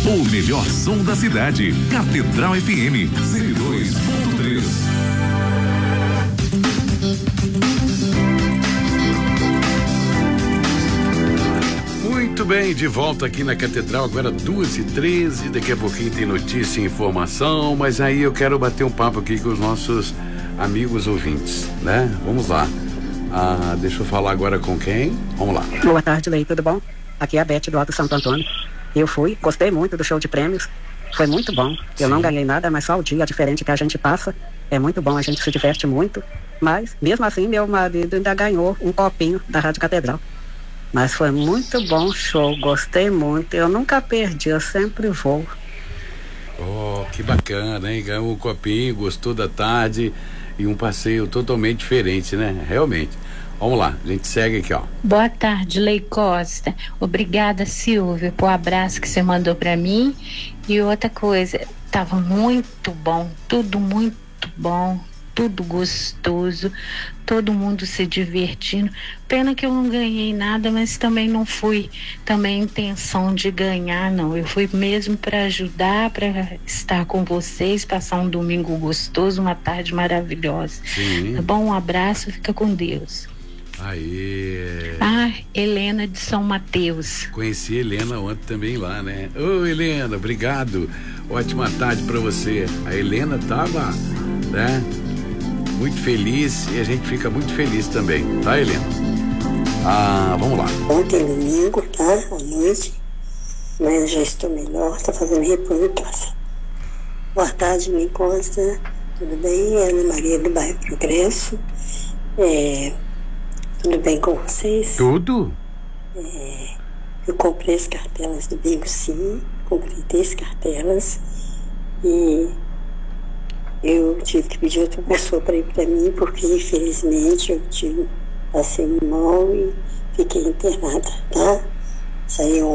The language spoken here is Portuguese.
O melhor som da cidade. Catedral FM 102.3. Muito bem, de volta aqui na Catedral, agora 2h13, daqui a pouquinho tem notícia e informação, mas aí eu quero bater um papo aqui com os nossos amigos ouvintes, né? Vamos lá. Deixa eu falar agora com quem? Vamos lá. Boa tarde, Lei, tudo bom? Aqui é a Beth do Alto Santo Antônio. Eu gostei muito do show de prêmios, foi muito bom. Eu não ganhei nada, mas só o dia diferente que a gente passa é muito bom, a gente se diverte muito. Mas, mesmo assim, meu marido ainda ganhou um copinho da Rádio Catedral. Mas foi muito bom o show, gostei muito. Eu nunca perdi, eu sempre vou. Oh, que bacana, hein? Ganhou um copinho, gostou da tarde e um passeio totalmente diferente, né? Realmente. Vamos lá, a gente segue aqui, ó. Boa tarde, Lei Costa. Obrigada, Silvia, por abraço que você mandou pra mim. E outra coisa, tava muito bom, tudo muito bom, tudo gostoso, todo mundo se divertindo. Pena que eu não ganhei nada, mas também não fui também intenção de ganhar, não. Eu fui mesmo para ajudar, para estar com vocês, passar um domingo gostoso, uma tarde maravilhosa. Sim. Tá bom? Um abraço, fica com Deus. Aí. Helena de São Mateus. Conheci a Helena ontem também lá, né? Ô, Helena, obrigado. Ótima tarde pra você. A Helena tava, né? Muito feliz e a gente fica muito feliz também, tá, Helena? Vamos lá. Ontem domingo, tá? À noite, mas eu já estou melhor, tô fazendo repouso em casa. Boa tarde, me Costa. Tudo bem? Ana Maria do bairro Progresso. Tudo bem com vocês? Tudo? Eu comprei as cartelas do Bingo Sim, comprei 3 cartelas e eu tive que pedir outra pessoa para ir para mim, porque infelizmente eu passei mal e fiquei internada, tá? Saiu